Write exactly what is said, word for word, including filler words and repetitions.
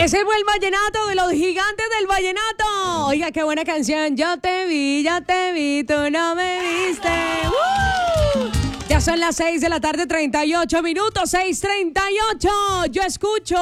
Ese fue el vallenato de los gigantes del vallenato. Oiga, qué buena canción. Yo te vi, yo te vi, tú no me viste. ¡Uh! Ya son las seis de la tarde, treinta y ocho minutos, seis treinta y ocho. Yo escucho